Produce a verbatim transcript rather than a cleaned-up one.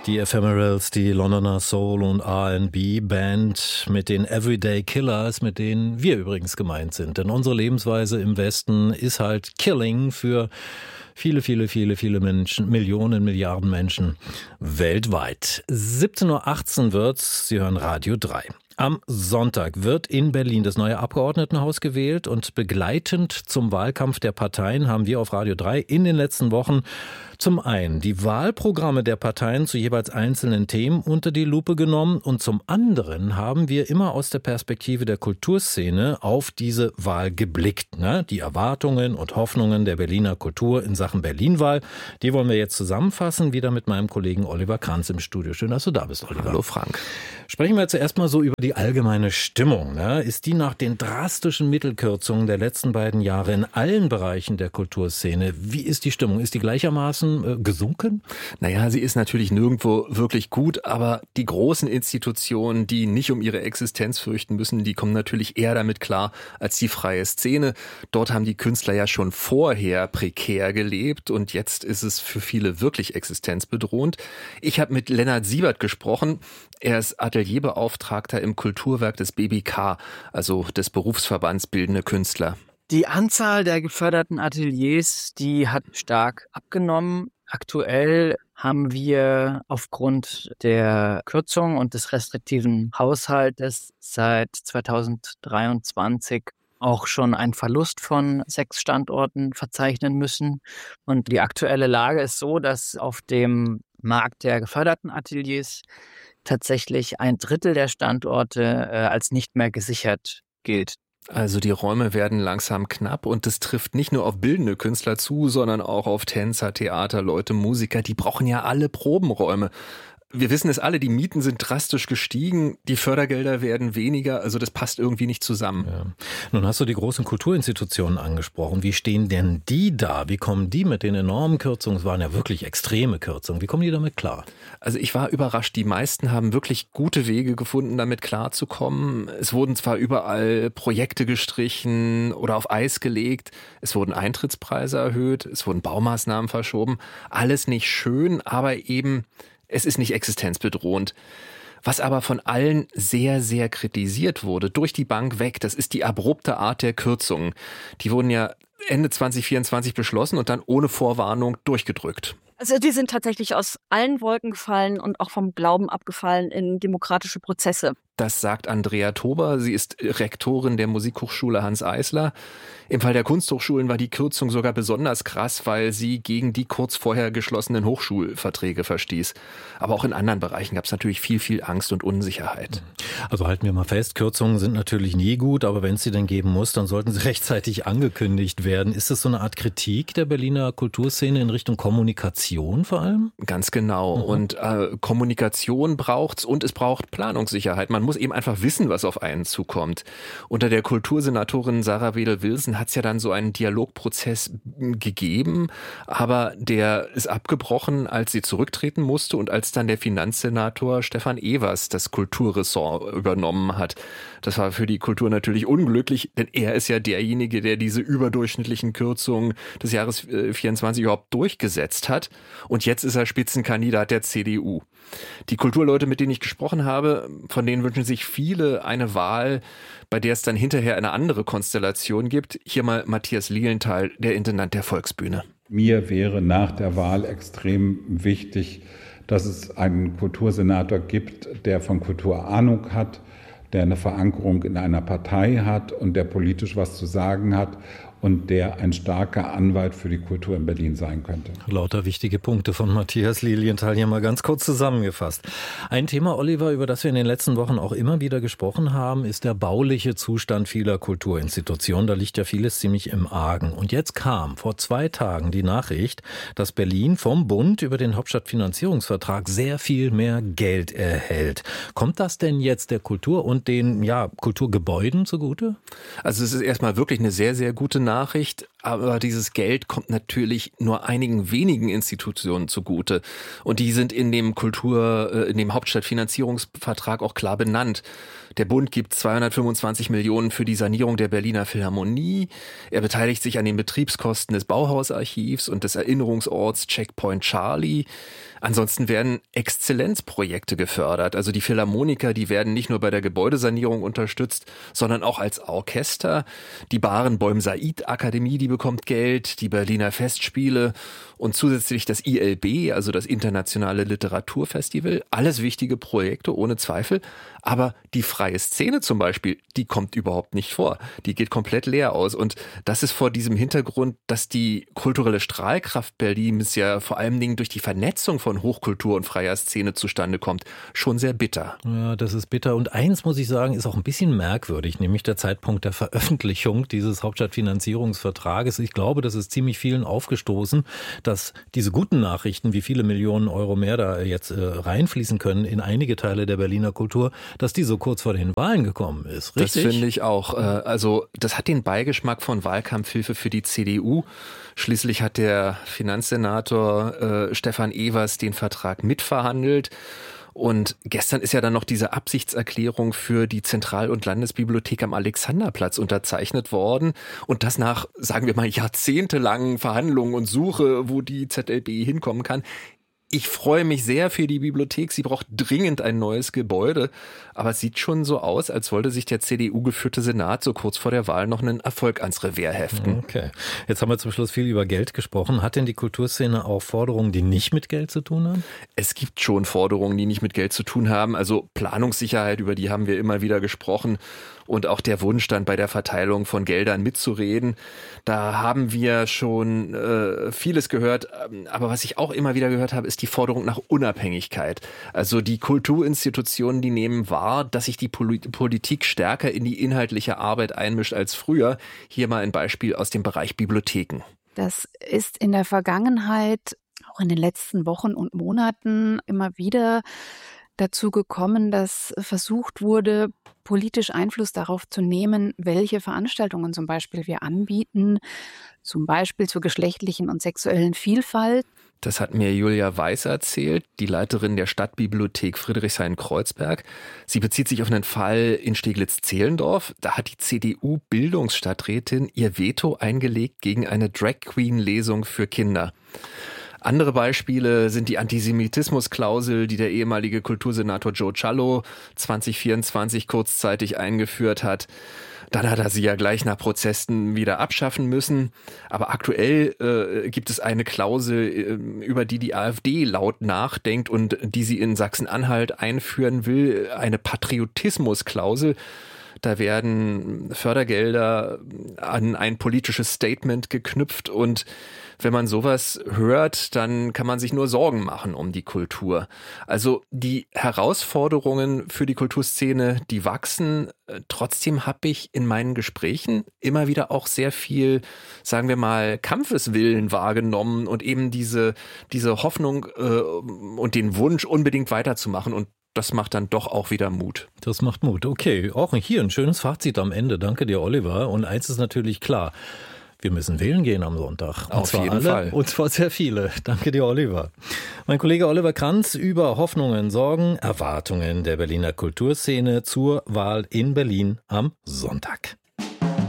Die Ephemerals, die Londoner Soul- und R and B-Band mit den Everyday Killers, mit denen wir übrigens gemeint sind. Denn unsere Lebensweise im Westen ist halt Killing für viele, viele, viele, viele Menschen, Millionen, Milliarden Menschen weltweit. siebzehn Uhr achtzehn wird's, Sie hören Radio drei. Am Sonntag wird in Berlin das neue Abgeordnetenhaus gewählt und begleitend zum Wahlkampf der Parteien haben wir auf Radio drei in den letzten Wochen zum einen die Wahlprogramme der Parteien zu jeweils einzelnen Themen unter die Lupe genommen und zum anderen haben wir immer aus der Perspektive der Kulturszene auf diese Wahl geblickt. Ne? Die Erwartungen und Hoffnungen der Berliner Kultur in Sachen Berlin-Wahl, die wollen wir jetzt zusammenfassen, wieder mit meinem Kollegen Oliver Kranz im Studio. Schön, dass du da bist, Oliver. Hallo Frank. Sprechen wir zuerst mal so über die allgemeine Stimmung. Ne? Ist die nach den drastischen Mittelkürzungen der letzten beiden Jahre in allen Bereichen der Kulturszene, wie ist die Stimmung? Ist die gleichermaßen äh, gesunken? Naja, sie ist natürlich nirgendwo wirklich gut, aber die großen Institutionen, die nicht um ihre Existenz fürchten müssen, die kommen natürlich eher damit klar als die freie Szene. Dort haben die Künstler ja schon vorher prekär gelebt und jetzt ist es für viele wirklich existenzbedrohend. Ich habe mit Lennart Siebert gesprochen. Er ist Atelierbeauftragter im Kulturwerk des B B K, also des Berufsverbands Bildende Künstler. Die Anzahl der geförderten Ateliers, die hat stark abgenommen. Aktuell haben wir aufgrund der Kürzung und des restriktiven Haushaltes seit zweitausenddreiundzwanzig auch schon einen Verlust von sechs Standorten verzeichnen müssen. Und die aktuelle Lage ist so, dass auf dem Markt der geförderten Ateliers tatsächlich ein Drittel der Standorte äh, als nicht mehr gesichert gilt. Also die Räume werden langsam knapp und das trifft nicht nur auf bildende Künstler zu, sondern auch auf Tänzer, Theaterleute, Musiker. Die brauchen ja alle Probenräume. Wir wissen es alle, die Mieten sind drastisch gestiegen, die Fördergelder werden weniger, also das passt irgendwie nicht zusammen. Ja. Nun hast du die großen Kulturinstitutionen angesprochen. Wie stehen denn die da? Wie kommen die mit den enormen Kürzungen? Es waren ja wirklich extreme Kürzungen. Wie kommen die damit klar? Also ich war überrascht. Die meisten haben wirklich gute Wege gefunden, damit klarzukommen. Es wurden zwar überall Projekte gestrichen oder auf Eis gelegt. Es wurden Eintrittspreise erhöht. Es wurden Baumaßnahmen verschoben. Alles nicht schön, aber eben es ist nicht existenzbedrohend. Was aber von allen sehr, sehr kritisiert wurde, durch die Bank weg, das ist die abrupte Art der Kürzungen. Die wurden ja Ende zwanzig vierundzwanzig beschlossen und dann ohne Vorwarnung durchgedrückt. Also die sind tatsächlich aus allen Wolken gefallen und auch vom Glauben abgefallen in demokratische Prozesse. Das sagt Andrea Tober. Sie ist Rektorin der Musikhochschule Hanns Eisler. Im Fall der Kunsthochschulen war die Kürzung sogar besonders krass, weil sie gegen die kurz vorher geschlossenen Hochschulverträge verstieß. Aber auch in anderen Bereichen gab es natürlich viel, viel Angst und Unsicherheit. Also halten wir mal fest, Kürzungen sind natürlich nie gut, aber wenn es sie denn geben muss, dann sollten sie rechtzeitig angekündigt werden. Ist das so eine Art Kritik der Berliner Kulturszene in Richtung Kommunikation vor allem? Ganz genau. Mhm. Und äh, Kommunikation braucht's und es braucht Planungssicherheit. Man muss eben einfach wissen, was auf einen zukommt. Unter der Kultursenatorin Sarah Wedel-Wilson hat es ja dann so einen Dialogprozess gegeben, aber der ist abgebrochen, als sie zurücktreten musste und als dann der Finanzsenator Stefan Evers das Kulturressort übernommen hat. Das war für die Kultur natürlich unglücklich, denn er ist ja derjenige, der diese überdurchschnittlichen Kürzungen des Jahres vierundzwanzig überhaupt durchgesetzt hat. Und jetzt ist er Spitzenkandidat der C D U. Die Kulturleute, mit denen ich gesprochen habe, von denen wünschen sich viele eine Wahl, bei der es dann hinterher eine andere Konstellation gibt. Hier mal Matthias Lilienthal, der Intendant der Volksbühne. Mir wäre nach der Wahl extrem wichtig, dass es einen Kultursenator gibt, der von Kultur Ahnung hat, der eine Verankerung in einer Partei hat und der politisch was zu sagen hat und der ein starker Anwalt für die Kultur in Berlin sein könnte. Lauter wichtige Punkte von Matthias Lilienthal hier mal ganz kurz zusammengefasst. Ein Thema, Oliver, über das wir in den letzten Wochen auch immer wieder gesprochen haben, ist der bauliche Zustand vieler Kulturinstitutionen. Da liegt ja vieles ziemlich im Argen. Und jetzt kam vor zwei Tagen die Nachricht, dass Berlin vom Bund über den Hauptstadtfinanzierungsvertrag sehr viel mehr Geld erhält. Kommt das denn jetzt der Kultur und den ja, Kulturgebäuden zugute? Also es ist erstmal wirklich eine sehr, sehr gute Nachricht. aber dieses Geld kommt natürlich nur einigen wenigen Institutionen zugute. Und die sind in dem Kultur, in dem Hauptstadtfinanzierungsvertrag auch klar benannt. Der Bund gibt zweihundertfünfundzwanzig Millionen für die Sanierung der Berliner Philharmonie. Er beteiligt sich an den Betriebskosten des Bauhausarchivs und des Erinnerungsorts Checkpoint Charlie. Ansonsten werden Exzellenzprojekte gefördert. Also die Philharmoniker, die werden nicht nur bei der Gebäudesanierung unterstützt, sondern auch als Orchester. Die Barenboim-Said-Akademie, die bekommt Geld, die Berliner Festspiele und zusätzlich das I L B, also das Internationale Literaturfestival. Alles wichtige Projekte, ohne Zweifel. Aber die freie Szene zum Beispiel, die kommt überhaupt nicht vor. Die geht komplett leer aus. Und das ist vor diesem Hintergrund, dass die kulturelle Strahlkraft Berlins ja vor allen Dingen durch die Vernetzung von Hochkultur und freier Szene zustande kommt, schon sehr bitter. Ja, das ist bitter. Und eins muss ich sagen, ist auch ein bisschen merkwürdig, nämlich der Zeitpunkt der Veröffentlichung dieses Hauptstadtfinanzierungsvertrages. Ich glaube, das ist ziemlich vielen aufgestoßen, dass diese guten Nachrichten, wie viele Millionen Euro mehr da jetzt äh, reinfließen können in einige Teile der Berliner Kultur, dass die so kurz vor den Wahlen gekommen ist. Richtig? Das finde ich auch. Äh, also das hat den Beigeschmack von Wahlkampfhilfe für die C D U. Schließlich hat der Finanzsenator äh, Stefan Evers den Vertrag mitverhandelt. Und gestern ist ja dann noch diese Absichtserklärung für die Zentral- und Landesbibliothek am Alexanderplatz unterzeichnet worden. Und das nach, sagen wir mal, jahrzehntelangen Verhandlungen und Suche, wo die Z L B hinkommen kann. Ich freue mich sehr für die Bibliothek. Sie braucht dringend ein neues Gebäude. Aber es sieht schon so aus, als wollte sich der C D U-geführte Senat so kurz vor der Wahl noch einen Erfolg ans Revier heften. Okay. Jetzt haben wir zum Schluss viel über Geld gesprochen. Hat denn die Kulturszene auch Forderungen, die nicht mit Geld zu tun haben? Es gibt schon Forderungen, die nicht mit Geld zu tun haben. Also Planungssicherheit, über die haben wir immer wieder gesprochen. Und auch der Wunsch, dann bei der Verteilung von Geldern mitzureden. Da haben wir schon äh, vieles gehört. Aber was ich auch immer wieder gehört habe, ist die Forderung nach Unabhängigkeit. Also die Kulturinstitutionen, die nehmen wahr, dass sich die Politik stärker in die inhaltliche Arbeit einmischt als früher. Hier mal ein Beispiel aus dem Bereich Bibliotheken. Das ist in der Vergangenheit, auch in den letzten Wochen und Monaten immer wieder dazu gekommen, dass versucht wurde, politisch Einfluss darauf zu nehmen, welche Veranstaltungen zum Beispiel wir anbieten, zum Beispiel zur geschlechtlichen und sexuellen Vielfalt. Das hat mir Julia Weiß erzählt, die Leiterin der Stadtbibliothek Friedrichshain-Kreuzberg. Sie bezieht sich auf einen Fall in Steglitz-Zehlendorf. Da hat die C D U-Bildungsstadträtin ihr Veto eingelegt gegen eine Drag-Queen-Lesung für Kinder. Andere Beispiele sind die Antisemitismusklausel, die der ehemalige Kultursenator Joe Ciallo zwanzig vierundzwanzig kurzzeitig eingeführt hat. Dann hat er sie ja gleich nach Protesten wieder abschaffen müssen. Aber aktuell äh, gibt es eine Klausel, äh, über die die AfD laut nachdenkt und die sie in Sachsen-Anhalt einführen will, eine Patriotismusklausel. Da werden Fördergelder an ein politisches Statement geknüpft und wenn man sowas hört, dann kann man sich nur Sorgen machen um die Kultur. Also die Herausforderungen für die Kulturszene, die wachsen. Trotzdem habe ich in meinen Gesprächen immer wieder auch sehr viel, sagen wir mal, Kampfeswillen wahrgenommen und eben diese, diese Hoffnung äh, und den Wunsch, unbedingt weiterzumachen. Und das macht dann doch auch wieder Mut. Das macht Mut. Okay, auch hier ein schönes Fazit am Ende. Danke dir, Oliver. Und eins ist natürlich klar. Wir müssen wählen gehen am Sonntag. Und Auf zwar jeden alle, Fall. Und zwar sehr viele. Danke dir, Oliver. Mein Kollege Oliver Kranz über Hoffnungen, Sorgen, Erwartungen der Berliner Kulturszene zur Wahl in Berlin am Sonntag.